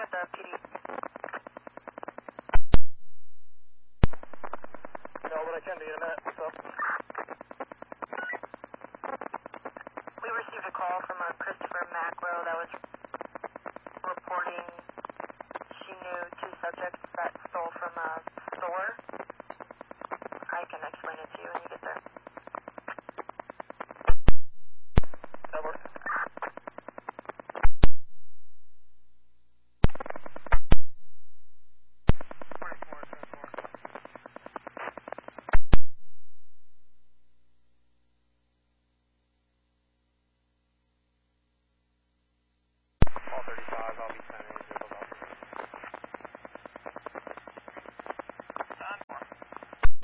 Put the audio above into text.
with the PD. No, what I can do in a minute. What's up? We received a call from a Christopher Macro that was